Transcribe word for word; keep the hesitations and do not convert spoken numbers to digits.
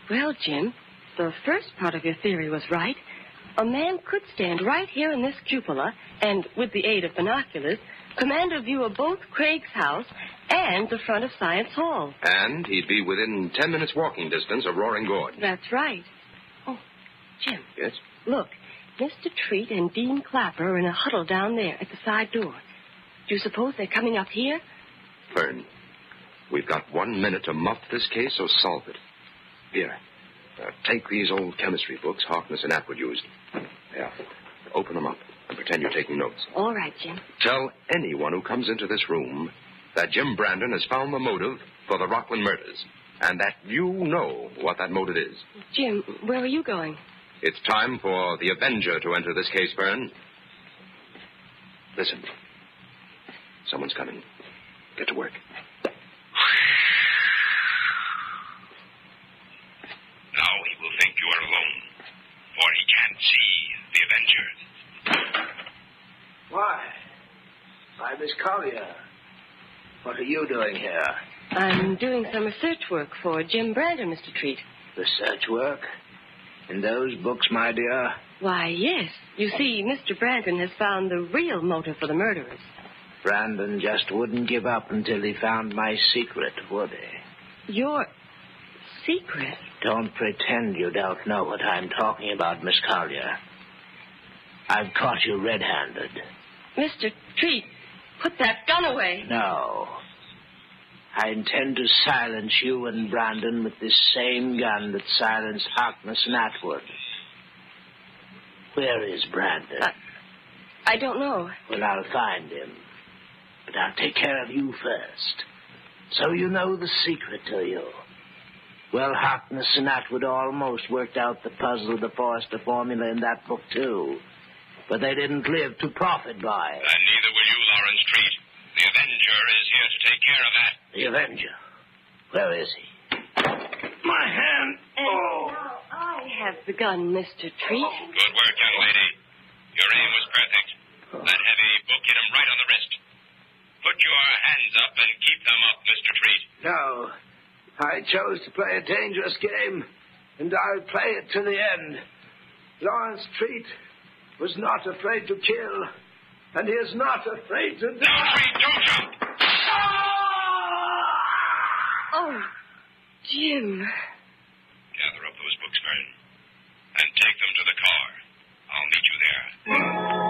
Well, Jim, the first part of your theory was right. A man could stand right here in this cupola and, with the aid of binoculars, command a view of both Craig's house and the front of Science Hall. And he'd be within ten minutes walking distance of Roaring Gorge. That's right. Oh, Jim. Yes? Look, Mister Treat and Dean Clapper are in a huddle down there at the side door. Do you suppose they're coming up here? Fern, we've got one minute to muff this case or solve it. Here, uh, take these old chemistry books Harkness and Atwood used. Yeah, open them up and pretend you're taking notes. All right, Jim. Tell anyone who comes into this room that Jim Brandon has found the motive for the Rockland murders, and that you know what that motive is. Jim, where are you going? It's time for the Avenger to enter this case, Fern. Listen. Someone's coming. Get to work. Now he will think you are alone, for he can't see the Avenger. Why? Why, Miss Collier. What are you doing here? I'm doing some research work for Jim Brandon, Mister Treat. Research work? In those books, my dear? Why, yes. You see, Mister Brandon has found the real motive for the murderers. Brandon just wouldn't give up until he found my secret, would he? Your secret? Don't pretend you don't know what I'm talking about, Miss Collier. I've caught you red-handed. Mister Treat, put that gun away. No. I intend to silence you and Brandon with this same gun that silenced Harkness and Atwood. Where is Brandon? I, I don't know. Well, I'll find him. But I'll take care of you first. So you know the secret, do you? Well, Harkness and Atwood almost worked out the puzzle of the Forrester formula in that book, too. But they didn't live to profit by it. And neither will you, Lawrence Treat. The Avenger is here to take care of that. The Avenger? Where is he? My hand. And oh. now I have the gun, Mister Treat. Good work, young lady. Your aim was perfect. That heavy book hit him right on the wrist. Put your hands up and keep them up, Mister Treat. No. I chose to play a dangerous game, and I'll play it to the end. Lawrence Treat was not afraid to kill, and he is not afraid to die. No, Treat, don't jump! Oh, Jim.